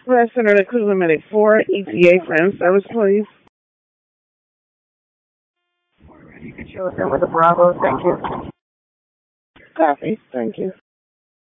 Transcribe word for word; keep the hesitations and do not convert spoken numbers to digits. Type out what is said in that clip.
Express Center to Cleveland Medic four, E T A friend service, please. Children with a Bravo, thank you. Copy. Thank you.